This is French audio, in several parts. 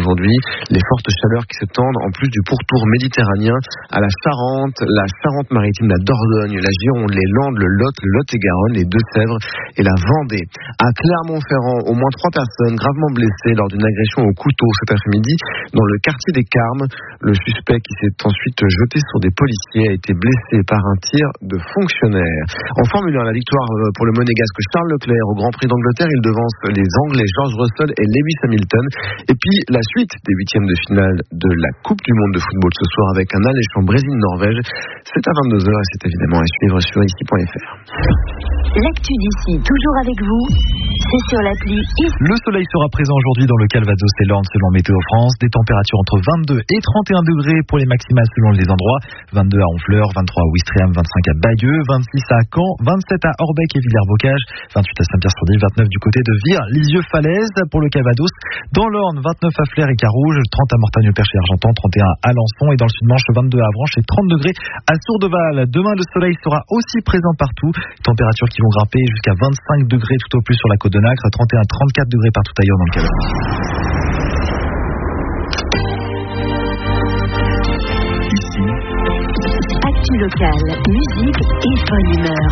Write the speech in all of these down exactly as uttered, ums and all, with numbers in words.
aujourd'hui. Les fortes chaleurs qui se tendent en plus du pourtour méditerranéen à la Charente, la Charente-Maritime, la Dordogne, la Gironde, les Landes, le Lot, le Lot-et-Garonne, les Deux-Sèvres et la Vendée. À Clermont-Ferrand, au moins trois personnes gravement blessées lors d'une agression au couteau cet après-midi dans le quartier des Carmes. Le suspect qui s'est ensuite jeté sur des policiers a été blessé par un tir de fonctionnaire. En Formule un, la victoire pour le monégasque Charles Leclerc au Grand Prix d'Angleterre. Il devance les Anglais George Russell et Lewis Hamilton. Et puis la suite des huitièmes de finale de la Coupe du Monde de football ce soir avec un alléchant Brésil-Norvège. C'est à vingt-deux heures et c'est évidemment à suivre sur ici point f r. L'actu d'ici, toujours avec vous, c'est sur l'appli ici. Le soleil sera présent aujourd'hui dans le Calvados et l'Orne selon Météo France. Des températures entre vingt-deux et trente et un degrés pour les maximales selon les endroits. vingt-deux à Honfleur, vingt-trois à Ouistreham, vingt-cinq à Bayeux, vingt-six à Caen, vingt-sept à Orbec et Villers-Bocage, vingt-huit à Saint-Pierre-sur-Dille, vingt-neuf du côté de Vire, Lisieux-Falaise pour le Calvados. Dans l'Orne, vingt-neuf à Flers et Carouge, trente à Mortagne-au-Perche et Argentan, trente et un à Alençon et dans le Sud-Manche, vingt-deux à Avranches et trente degrés à Sourdeval. Demain, le soleil sera aussi présent partout. Températures qui vont grimper jusqu'à vingt-cinq degrés tout au plus sur la côte de Nacre, trente et un à trente-quatre degrés partout ailleurs dans le Calvados. Actu locale, musique et bonne humeur.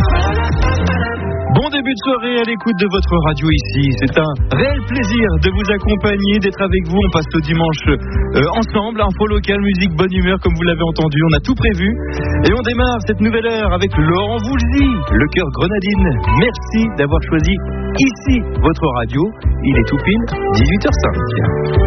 Bon début de soirée à l'écoute de votre radio ici. C'est un réel plaisir de vous accompagner, d'être avec vous. On passe le dimanche euh, ensemble. Info locale, musique, bonne humeur, comme vous l'avez entendu. On a tout prévu. Et on démarre cette nouvelle heure avec Laurent Voulzy, le cœur grenadine. Merci d'avoir choisi ici votre radio. Il est tout pile dix-huit heures cinq.